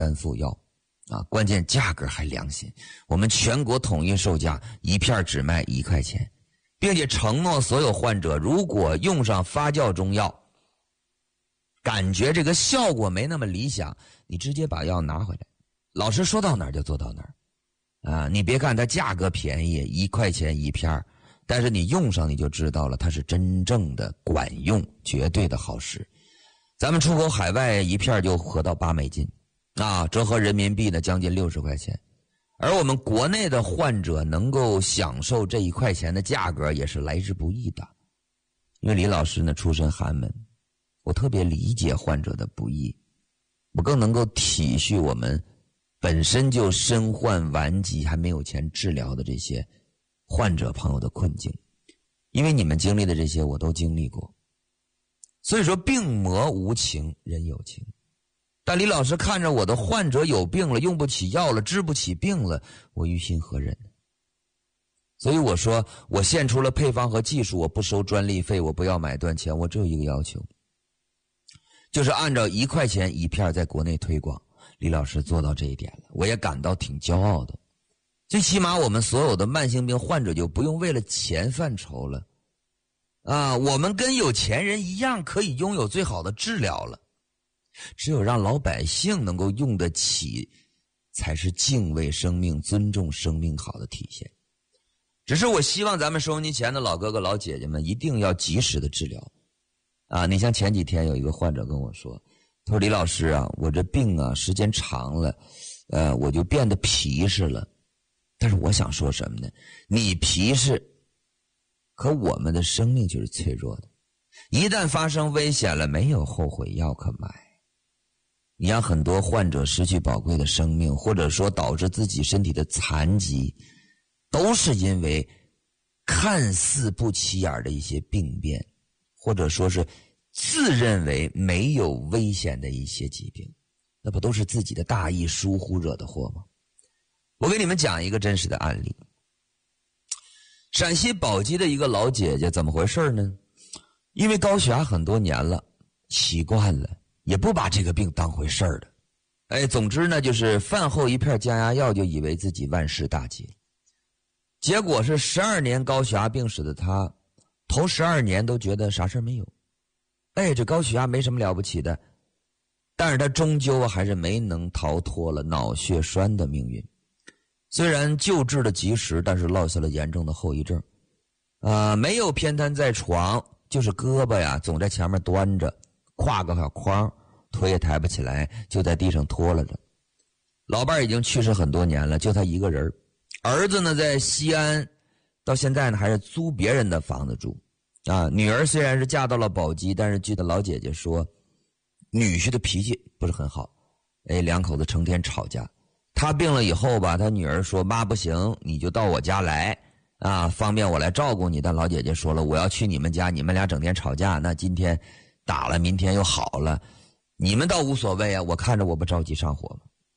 单副药啊，关键价格还良心，我们全国统一售价一片只卖1块钱，并且承诺所有患者如果用上发酵中药，感觉这个效果没那么理想，你直接把药拿回来，老师说到哪儿就做到哪儿啊！你别看它价格便宜，1块钱一片，但是你用上你就知道了，它是真正的管用，绝对的好使。咱们出口海外一片就合到8美金啊，折合人民币呢将近60块钱。而我们国内的患者能够享受这1块钱的价格也是来之不易的。因为李老师呢出身寒门，我特别理解患者的不易，我更能够体恤我们本身就身患顽疾还没有钱治疗的这些患者朋友的困境，因为你们经历的这些我都经历过。所以说病魔无情人有情，但李老师看着我的患者有病了，用不起药了，治不起病了，我于心何忍呢？所以我说我献出了配方和技术，我不收专利费，我不要买断钱，我只有一个要求，就是按照1块钱一片在国内推广。李老师做到这一点了，我也感到挺骄傲的。最起码我们所有的慢性病患者就不用为了钱犯愁了啊，我们跟有钱人一样可以拥有最好的治疗了。只有让老百姓能够用得起，才是敬畏生命、尊重生命好的体现。只是我希望咱们收音机前的老哥哥老姐姐们一定要及时的治疗啊！你像前几天有一个患者跟我说，他说李老师啊，我这病啊时间长了，我就变得皮实了。但是我想说什么呢？你皮实，可我们的生命就是脆弱的，一旦发生危险了，没有后悔药可买。你让很多患者失去宝贵的生命，或者说导致自己身体的残疾，都是因为看似不起眼的一些病变，或者说是自认为没有危险的一些疾病，那不都是自己的大意疏忽惹的祸吗？我给你们讲一个真实的案例。陕西宝鸡的一个老姐姐，怎么回事呢？因为高血压很多年了，习惯了，也不把这个病当回事的。总之呢，就是饭后一片降压药就以为自己万事大吉。结果是12年高血压病史的她，头12年都觉得啥事没有。这高血压没什么了不起的，但是她终究还是没能逃脱了脑血栓的命运。虽然救治的及时，但是落下了严重的后遗症。没有偏瘫在床，就是胳膊呀总在前面端着，挎个小筐，腿也抬不起来，就在地上拖拉着。老伴已经去世很多年了，就他一个人。儿子呢在西安，到现在呢还是租别人的房子住。女儿虽然是嫁到了宝鸡，但是据他老姐姐说，女婿的脾气不是很好，两口子成天吵架。他病了以后吧，他女儿说妈不行，你就到我家来方便我来照顾你。但老姐姐说了，我要去你们家，你们俩整天吵架，那今天打了，明天又好了，你们倒无所谓啊，我看着我不着急上火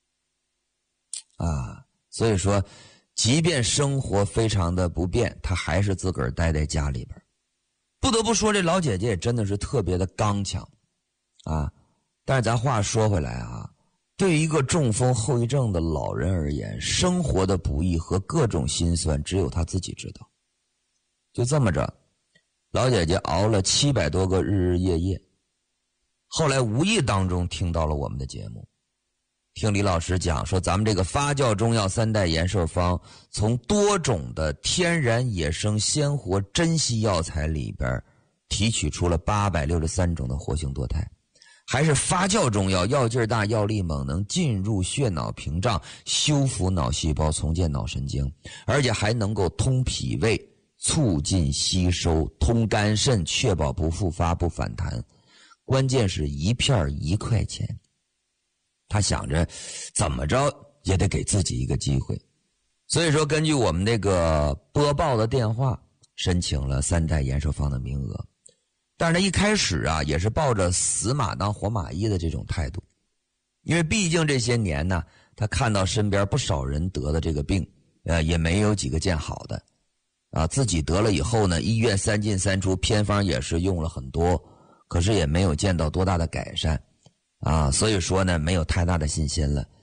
吗？所以说即便生活非常的不便，他还是自个儿待在家里边。不得不说这老姐姐也真的是特别的刚强但是咱话说回来对于一个中风后遗症的老人而言，生活的不易和各种辛酸只有他自己知道。就这么着，老姐姐熬了700多个日日夜夜，后来无意当中听到了我们的节目，听李老师讲说咱们这个发酵中药3代延寿方，从多种的天然野生鲜活珍稀药材里边提取出了863种的活性多肽，还是发酵中药，药劲大，药力猛，能进入血脑屏障，修复脑细胞，重建脑神经，而且还能够通脾胃，促进吸收，通肝肾，确保不复发不反弹。关键是一片1块钱，他想着怎么着也得给自己一个机会，所以说根据我们那个播报的电话申请了3代延寿方的名额。但是他一开始也是抱着死马当活马医的这种态度，因为毕竟这些年呢，他看到身边不少人得的这个病，也没有几个见好的自己得了以后呢，医院3进3出，偏方也是用了很多，可是也没有见到多大的改善所以说呢，没有太大的信心了。